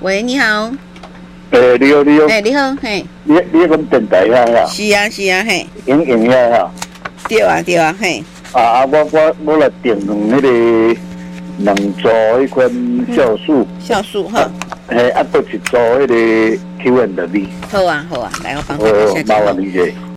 喂，你好。 你好，你好。 你好，嘿。 你讲电台遐？ 是啊，是啊，嘿。 影遐哈？ 对啊，对啊，嘿。 我来订那个两组迄款酵素。 酵素哈。 还一组迄个 Q&A。 好啊，好啊，来我帮大家下。 麻烦你一下。